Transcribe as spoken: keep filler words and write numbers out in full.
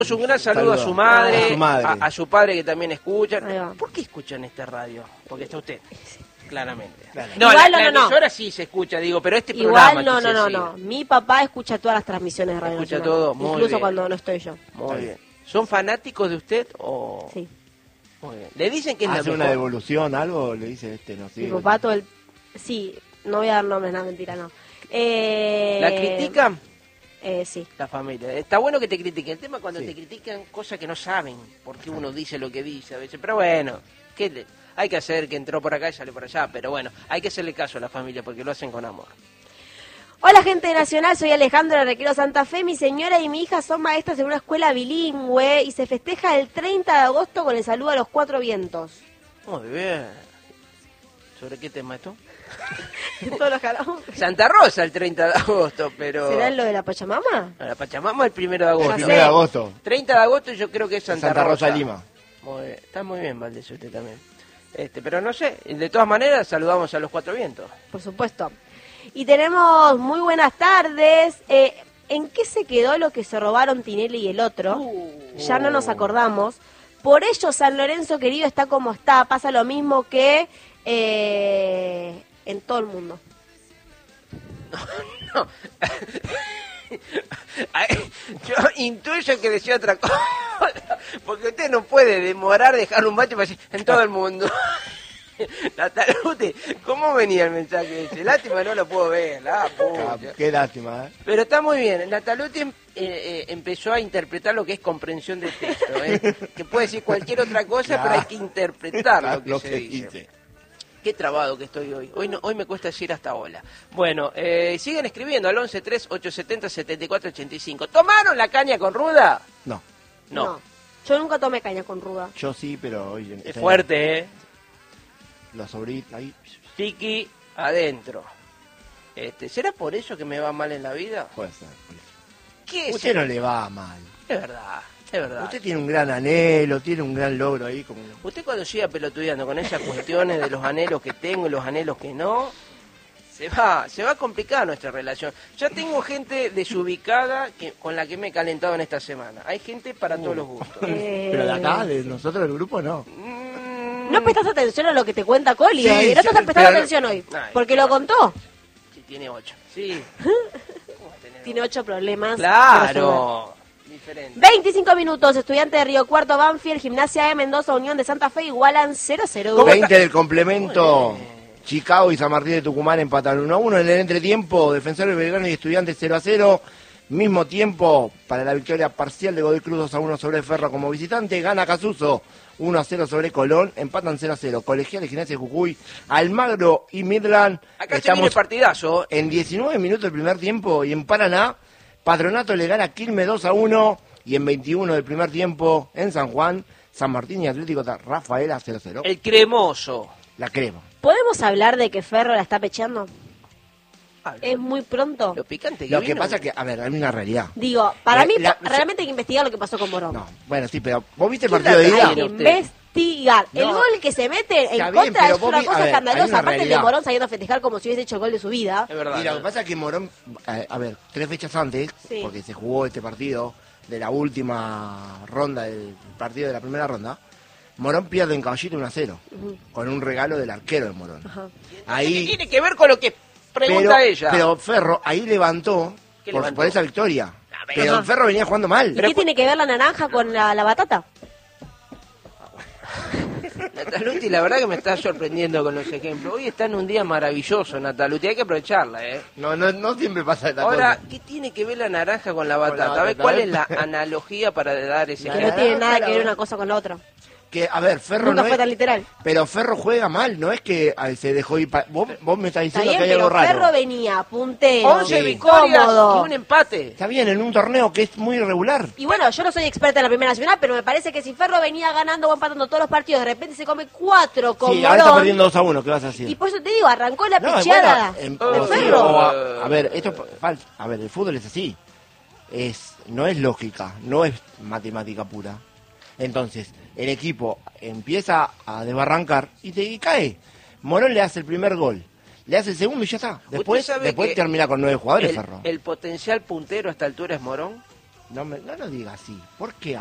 Un gran saludo, saludo a su madre, a su, madre. A, a su padre que también escuchan. ¿Por qué escuchan esta radio? Porque está usted, claramente. Claro. No, Igual, la, no, la no, emisora no. sí se escucha, digo, pero este Igual, programa... no, que no, se no, sigue. no. Mi papá escucha todas las transmisiones de Radio Escucha Nacional. todo, muy Incluso bien. cuando no estoy yo. Muy bien. ¿Son fanáticos de usted o...? Sí. Muy bien. ¿Le dicen que es la ¿Hace mejor? una devolución, algo? Le dice este, no sé. Mi papá todo el... Sí, no voy a dar nombres, no, mentira, no. Eh... ¿La critican? Eh, sí. La familia. Está bueno que te critiquen. El tema es cuando Sí. te critican cosas que no saben, porque uno dice lo que dice a veces. Pero bueno, ¿qué le- hay que hacer que entró por acá y sale por allá. Pero bueno, hay que hacerle caso a la familia porque lo hacen con amor. Hola gente de Nacional, soy Alejandro de Requero Santa Fe. Mi señora y mi hija son maestras en una escuela bilingüe y se festeja el treinta de agosto con el saludo a los cuatro vientos. Muy bien. ¿Sobre qué tema esto? Todos los jalamos. Santa Rosa el treinta de agosto, pero... ¿Será lo de la Pachamama? La Pachamama el primero de agosto. El Ya primero de sé. agosto. treinta de agosto yo creo que es Santa, Santa Rosa, Lima. Muy bien. Está muy bien, Valdés, usted también. Este, pero no sé, de todas maneras saludamos a los cuatro vientos. Por supuesto. Y tenemos muy buenas tardes. Eh, ¿En qué se quedó lo que se robaron Tinelli y el otro? Uh. Ya no nos acordamos. Por ello San Lorenzo querido está como está. Pasa lo mismo que eh, en todo el mundo. No. Ay, yo intuyo que decía otra cosa, porque usted no puede demorar dejar un bache para decir en todo el mundo. Natalute, ¿cómo venía el mensaje ese? Lástima, no lo puedo ver. La Ah, pucha. qué lástima, ¿eh? Pero está muy bien. Natalute eh, eh, empezó a interpretar lo que es comprensión de texto, ¿eh? Que puede decir cualquier otra cosa, Claro. pero hay que interpretar lo que Lo se que dice. dice. Qué trabado que estoy hoy. Hoy no, hoy me cuesta decir hasta hola. Bueno, eh, siguen escribiendo al once tres ocho siete cero siete cuatro ocho cinco. ¿Tomaron la caña con ruda? No, No. Yo nunca tomé caña con ruda. yo sí, pero hoy... Es fuerte, ¿eh? La sobrita ahí... Tiki adentro. Este, ¿será por eso que me va mal en la vida? Puede ser. puede ser. ¿Qué es? Usted no le va mal. Es verdad, es verdad. Usted tiene un gran anhelo, tiene un gran logro ahí como... Usted cuando siga pelotudeando con esas cuestiones de los anhelos que tengo y los anhelos que no, se va, se va a complicar nuestra relación. Ya tengo gente desubicada que, con la que me he calentado en esta semana. Hay gente para todos los gustos. Eh, Pero de acá, de nosotros del grupo, no. Mm, No prestas atención a lo que te cuenta Coli Sí, hoy. No te sí, estás prestando pero- atención hoy. Ay, Porque lo contó. Sí, tiene ocho. Sí. ¿Cómo va a tener Tiene ocho problemas. Claro. Diferente. veinticinco minutos, estudiante de Río Cuarto, Banfield, Gimnasia de Mendoza, Unión de Santa Fe igualan cero a cero. veinte del complemento. Chicago y San Martín de Tucumán empatan uno a uno en el entretiempo. Defensores Belgrano y Estudiantes cero a cero. Mismo tiempo para la victoria parcial de Godoy Cruz dos a uno sobre Ferro como visitante. Gana Casuso uno a cero sobre Colón. Empatan cero a cero. Colegiales, Gimnasia de Jujuy, Almagro y Midland. Acá se viene partidazo. En diecinueve minutos del primer tiempo y en Paraná, Patronato le gana a Quilmes dos a uno. Y en veintiuno del primer tiempo en San Juan, San Martín y Atlético de Rafaela cero a cero. El cremoso. La crema. ¿Podemos hablar de que Ferro la está pecheando? Ah, Es muy pronto. Lo picante que Lo que vino. pasa es que, a ver, hay una realidad. Digo, para Eh, mí la- realmente hay que investigar lo que pasó con Morón. No, bueno, sí, pero ¿vos viste el ¿Quién partido de la ida? Hay que usted? investigar. El No. gol que se mete en Está bien, contra pero es vos una vi- a cosa ver, hay escandalosa. una Aparte el de realidad. Morón saliendo a festejar como si hubiese hecho el gol de su vida. Es verdad. Y lo que ¿no? pasa es que Morón, eh, a ver, tres fechas antes, Sí. porque se jugó este partido de la última ronda del partido de la primera ronda, Morón pierde en Caballito uno a cero, Ujú. con un regalo del arquero de Morón. Ajá. ¿Qué Ahí, tiene que ver con lo que pregunta pero, ella? pero Ferro ahí levantó ¿Qué por, levantó? por esa victoria. A ver. Pero Ajá. Ferro venía jugando mal. ¿Y qué tiene que ver la naranja con la, la batata? Nataluti, la verdad que me está sorprendiendo con los ejemplos. Hoy está en un día maravilloso, Nataluti. Hay que aprovecharla, ¿eh? No, no, no siempre pasa esta Ahora, cosa. ¿qué tiene que ver la naranja con la Con la batata? A ver, batata, ¿cuál a ver. es la analogía para dar ese La Que ejemplo? no tiene nada claro. que ver una cosa con la otra. Que, a ver, Ferro Nunca no fue es, tan literal. pero Ferro juega mal, no es que ay, se dejó ir. pa- vos, vos me estás Está diciendo bien, que hay algo pero raro. Ferro venía puntero, once Sí. victorias cómodo. y un empate. Está bien, en un torneo que es muy irregular. Y bueno, yo no soy experta en la Primera Nacional, pero me parece que si Ferro venía ganando o empatando todos los partidos, de repente se come cuatro con Sí, ahora está Morón, perdiendo dos a uno, ¿qué vas a hacer? y por eso te digo, arrancó la No, picheada bueno, en- de o sí, Ferro. o a, a ver, esto es fal- a ver, el fútbol es así. Es, no es lógica, no es matemática pura. Entonces, el equipo empieza a desbarrancar y te y cae. Morón le hace el primer gol, le hace el segundo y ya está. Después, sabe después que termina con nueve jugadores, El, Ferro. el potencial puntero a esta altura es Morón. No, me, no lo diga así. ¿Por qué